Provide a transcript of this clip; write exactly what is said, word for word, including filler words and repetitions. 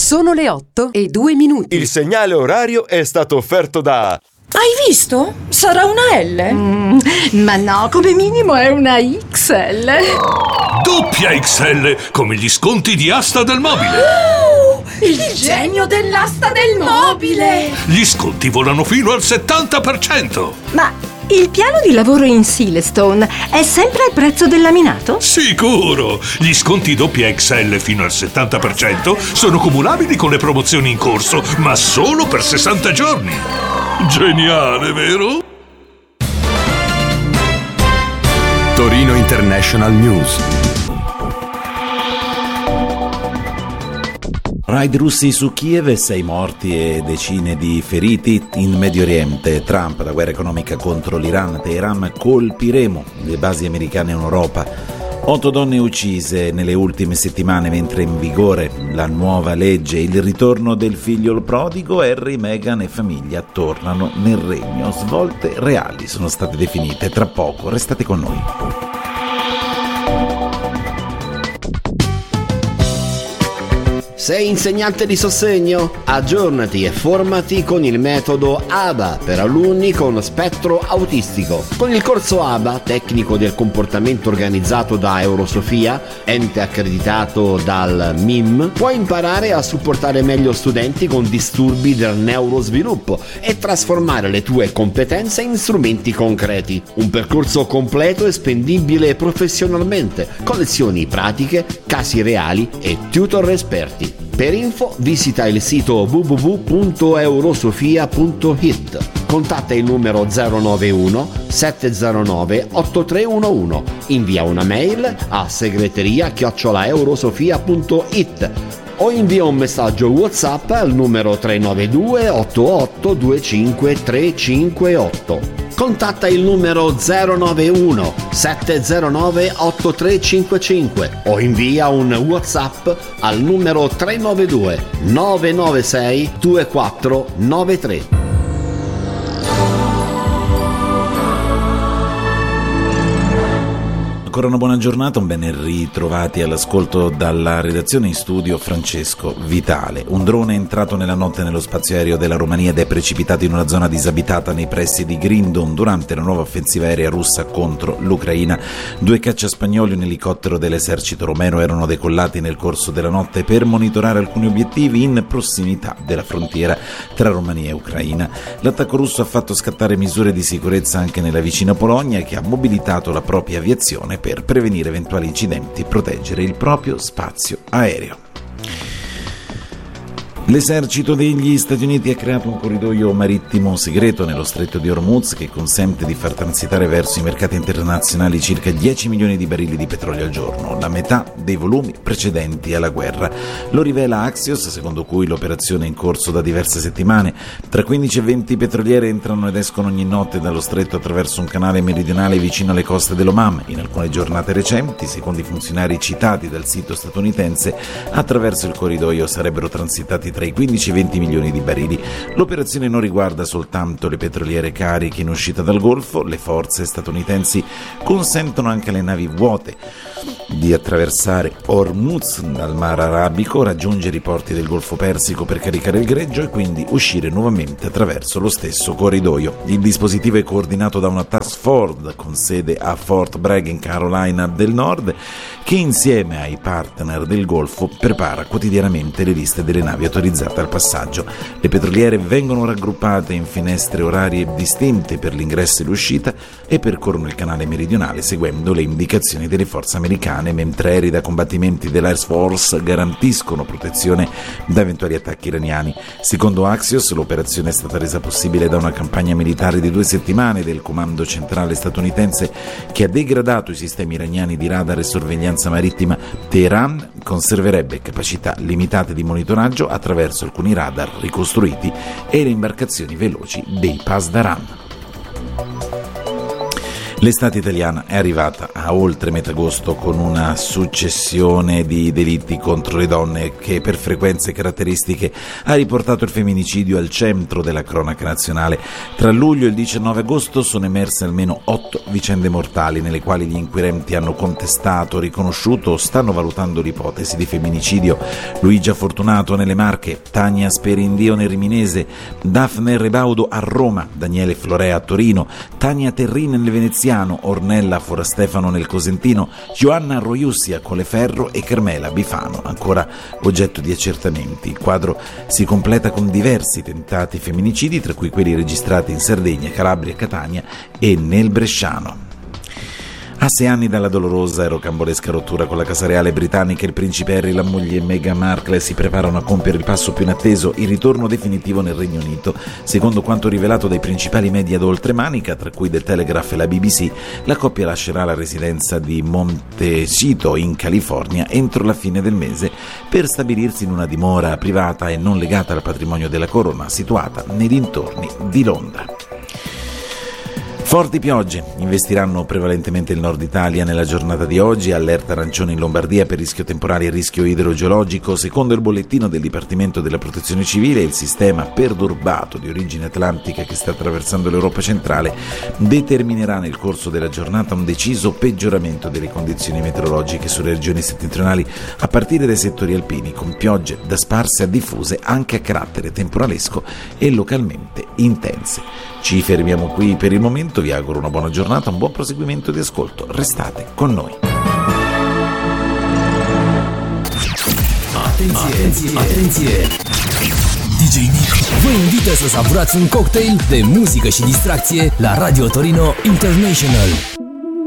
Sono le otto e due minuti. Il segnale orario è stato offerto da... Hai visto? Sarà una L? Mm, ma no, come minimo è una X L. Doppia X L, come gli sconti di Asta del Mobile. Oh, il, il genio dell'asta del mobile. Gli sconti volano fino al settanta per cento. Ma il piano di lavoro in Silestone è sempre al prezzo del laminato? Sicuro! Gli sconti doppia X L fino al settanta per cento sono cumulabili con le promozioni in corso, ma solo per sessanta giorni. Geniale, vero? Torino International News. Raid russi su Kiev, sei morti e decine di feriti in Medio Oriente. Trump, la guerra economica contro l'Iran. Teheran, colpiremo le basi americane in Europa. Otto donne uccise nelle ultime settimane mentre in vigore la nuova legge. Il ritorno del figlio prodigo. Harry, Meghan e famiglia tornano nel regno. Svolte reali sono state definite. Tra poco, restate con noi. Sei insegnante di sostegno? Aggiornati e formati con il metodo A B A per alunni con spettro autistico. Con il corso A B A, tecnico del comportamento organizzato da Eurosofia, ente accreditato dal M I M, puoi imparare a supportare meglio studenti con disturbi del neurosviluppo e trasformare le tue competenze in strumenti concreti. Un percorso completo e spendibile professionalmente, con lezioni pratiche, casi reali e tutor esperti. Per info visita il sito w w w punto eurosofia punto i t. Contatta il numero zero nove uno sette zero nove otto tre uno uno. Invia una mail a segreteria chiocciola eurosofia punto i t o invia un messaggio WhatsApp al numero tre nove due otto otto due cinque tre cinque otto. Contatta il numero zero nove uno sette zero nove otto tre cinque cinque o invia un WhatsApp al numero tre nove due nove nove sei due quattro nove tre. Ancora una buona giornata, un ben ritrovati all'ascolto dalla redazione. In studio Francesco Vitale. Un drone è entrato nella notte nello spazio aereo della Romania ed è precipitato in una zona disabitata nei pressi di Grindon durante la nuova offensiva aerea russa contro l'Ucraina. Due caccia spagnoli e un elicottero dell'esercito romeno erano decollati nel corso della notte per monitorare alcuni obiettivi in prossimità della frontiera tra Romania e Ucraina. L'attacco russo ha fatto scattare misure di sicurezza anche nella vicina Polonia, che ha mobilitato la propria aviazione per prevenire eventuali incidenti e proteggere il proprio spazio aereo. L'esercito degli Stati Uniti ha creato un corridoio marittimo segreto nello stretto di Hormuz che consente di far transitare verso i mercati internazionali circa dieci milioni di barili di petrolio al giorno, la metà dei volumi precedenti alla guerra. Lo rivela Axios, secondo cui l'operazione è in corso da diverse settimane. Tra quindici e venti petroliere entrano ed escono ogni notte dallo stretto attraverso un canale meridionale vicino alle coste dell'Oman. In alcune giornate recenti, secondo i funzionari citati dal sito statunitense, attraverso il corridoio sarebbero transitati tra i quindici e venti milioni di barili. L'operazione non riguarda soltanto le petroliere cariche in uscita dal Golfo. Le forze statunitensi consentono anche alle navi vuote di attraversare Hormuz dal Mar Arabico, raggiungere i porti del Golfo Persico per caricare il greggio e quindi uscire nuovamente attraverso lo stesso corridoio. Il dispositivo è coordinato da una task force con sede a Fort Bragg in Carolina del Nord, che insieme ai partner del Golfo prepara quotidianamente le liste delle navi autorizzate al passaggio. Le petroliere vengono raggruppate in finestre orarie distinte per l'ingresso e l'uscita e percorrono il canale meridionale seguendo le indicazioni delle forze americane, mentre aerei da combattimenti dell'Air Force garantiscono protezione da eventuali attacchi iraniani. Secondo Axios, l'operazione è stata resa possibile da una campagna militare di due settimane del comando centrale statunitense che ha degradato i sistemi iraniani di radar e sorveglianza marittima. Teheran conserverebbe capacità limitate di monitoraggio attraverso alcuni radar ricostruiti e le imbarcazioni veloci dei Pasdaran. L'estate italiana è arrivata a oltre metà agosto con una successione di delitti contro le donne che per frequenze caratteristiche ha riportato il femminicidio al centro della cronaca nazionale. Tra luglio e il diciannove agosto sono emerse almeno otto vicende mortali nelle quali gli inquirenti hanno contestato, riconosciuto o stanno valutando l'ipotesi di femminicidio. Luigia Fortunato nelle Marche, Tania Sperindio nel Riminese, Daphne Rebaudo a Roma, Daniele Florea a Torino, Tania Terrin nel Veneziano, Ornella Forastefano nel Cosentino, Joanna Roiussi a Colleferro e Carmela Bifano, ancora oggetto di accertamenti. Il quadro si completa con diversi tentati femminicidi, tra cui quelli registrati in Sardegna, Calabria, Catania e nel Bresciano. A sei anni dalla dolorosa e rocambolesca rottura con la Casa Reale britannica, il principe Harry e la moglie Meghan Markle si preparano a compiere il passo più inatteso, il ritorno definitivo nel Regno Unito. Secondo quanto rivelato dai principali media d'oltremanica, tra cui The Telegraph e la B B C, la coppia lascerà la residenza di Montecito in California entro la fine del mese per stabilirsi in una dimora privata e non legata al patrimonio della corona, situata nei dintorni di Londra. Forti piogge investiranno prevalentemente il nord Italia nella giornata di oggi, allerta arancione in Lombardia per rischio temporale e rischio idrogeologico. Secondo il bollettino del Dipartimento della Protezione Civile, il sistema perturbato di origine atlantica che sta attraversando l'Europa centrale determinerà nel corso della giornata un deciso peggioramento delle condizioni meteorologiche sulle regioni settentrionali a partire dai settori alpini, con piogge da sparse a diffuse anche a carattere temporalesco e localmente intense. Ci fermiamo qui per il momento, vi auguro una buona giornata, un buon proseguimento di ascolto, restate con noi. Atenție, atenție! D J Nick vă invită să savurați un cocktail de muzică și distracție la Radio Torino International.